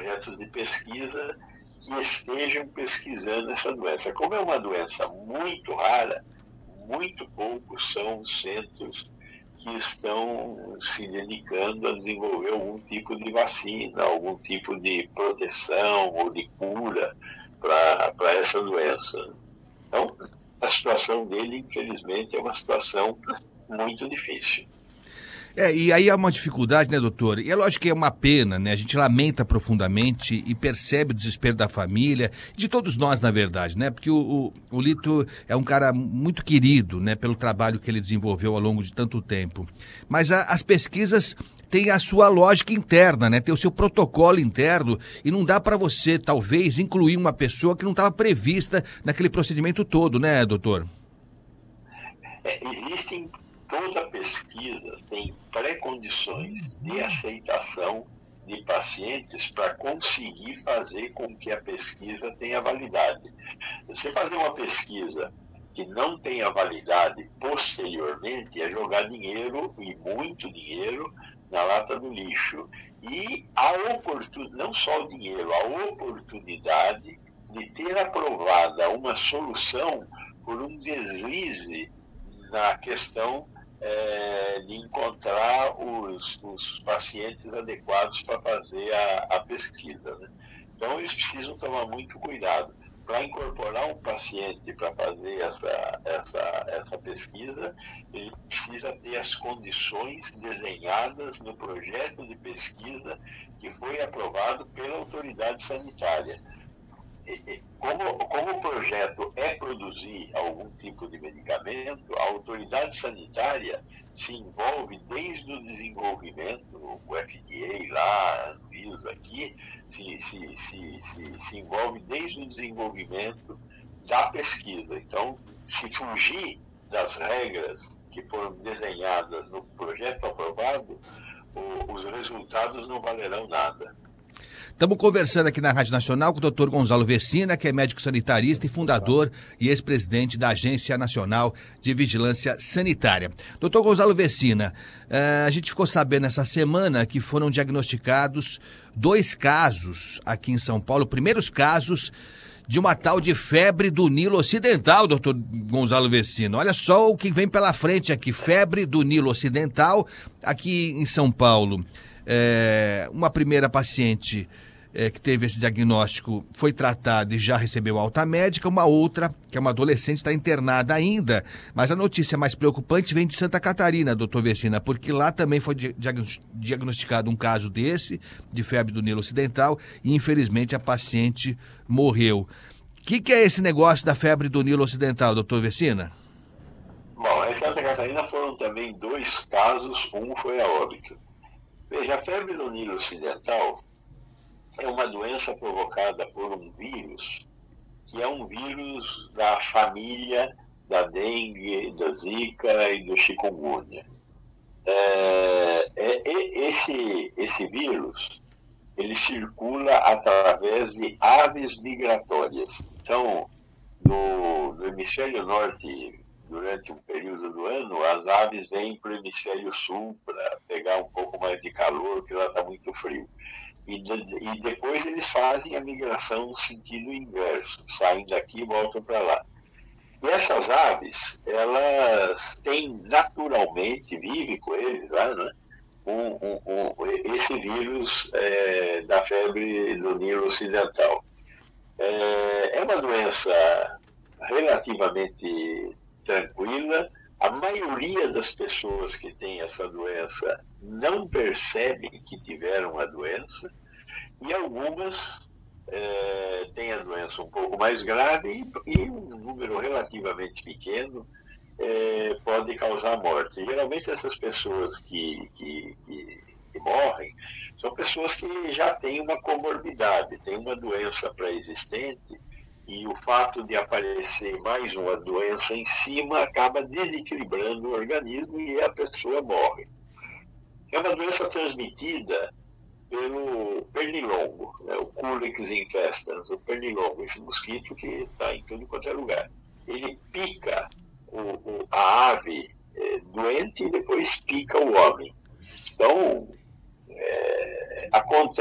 projetos de pesquisa que estejam pesquisando essa doença. Como é uma doença muito rara, muito poucos são os centros que estão se dedicando a desenvolver algum tipo de vacina, algum tipo de proteção ou de cura para essa doença. Então, a situação dele, infelizmente, é uma situação muito difícil. E aí há uma dificuldade, né, doutor? E é lógico que é uma pena, né? A gente lamenta profundamente e percebe o desespero da família, de todos nós, na verdade, né? Porque o Lito é um cara muito querido, né, pelo trabalho que ele desenvolveu ao longo de tanto tempo. Mas as pesquisas têm a sua lógica interna, né? Tem o seu protocolo interno e não dá para você, talvez, incluir uma pessoa que não estava prevista naquele procedimento todo, né, doutor? Existem... Toda pesquisa tem pré-condições de aceitação de pacientes para conseguir fazer com que a pesquisa tenha validade. Você fazer uma pesquisa que não tenha validade posteriormente é jogar dinheiro, e muito dinheiro, na lata do lixo. E não só o dinheiro, a oportunidade de ter aprovada uma solução por um deslize na questão de encontrar os pacientes adequados para fazer a pesquisa, né? Então, eles precisam tomar muito cuidado. Para incorporar um paciente para fazer essa pesquisa, ele precisa ter as condições desenhadas no projeto de pesquisa que foi aprovado pela autoridade sanitária. Como o projeto é produzir algum tipo de medicamento, a autoridade sanitária se envolve desde o desenvolvimento, o FDA lá, a Anvisa aqui, se envolve desde o desenvolvimento da pesquisa. Então, se fugir das regras que foram desenhadas no projeto aprovado, os resultados não valerão nada. Estamos conversando aqui na Rádio Nacional com o Dr. Gonzalo Vecina, que é médico sanitarista e fundador e ex-presidente da Agência Nacional de Vigilância Sanitária. Dr. Gonzalo Vecina, a gente ficou sabendo essa semana que foram diagnosticados 2 casos aqui em São Paulo, primeiros casos de uma tal de febre do Nilo Ocidental, doutor Gonzalo Vecina. Olha só o que vem pela frente aqui, febre do Nilo Ocidental aqui em São Paulo. Uma primeira paciente que teve esse diagnóstico foi tratada e já recebeu alta médica, uma outra, que é uma adolescente, está internada ainda, mas a notícia mais preocupante vem de Santa Catarina, doutor Vecina, porque lá também foi diagnosticado um caso desse, de febre do Nilo Ocidental, e infelizmente a paciente morreu. O que é esse negócio da febre do Nilo Ocidental, doutor Vecina? Bom, em Santa Catarina foram também 2 casos, um foi a óbito. Veja, a febre do Nilo Ocidental é uma doença provocada por um vírus, que é um vírus da família da dengue, da zika e do chikungunya. Esse vírus, ele circula através de aves migratórias. Então, no hemisfério norte, durante um período do ano, as aves vêm para o hemisfério sul para pegar um pouco mais de calor, porque lá está muito frio. E depois eles fazem a migração no sentido inverso, saem daqui e voltam para lá. E essas aves, elas têm naturalmente, vivem com eles lá, né, esse vírus da febre do Nilo Ocidental. É uma doença relativamente tranquila. A maioria das pessoas que têm essa doença não percebem que tiveram a doença, e algumas têm a doença um pouco mais grave e um número relativamente pequeno pode causar morte. Geralmente essas pessoas que morrem são pessoas que já têm uma comorbidade, têm uma doença pré-existente, e o fato de aparecer mais uma doença em cima acaba desequilibrando o organismo e a pessoa morre. É uma doença transmitida pelo pernilongo, né, o Culex infestans, o pernilongo, esse mosquito que está em tudo quanto é lugar. Ele pica a ave doente e depois pica o homem. Então, acontece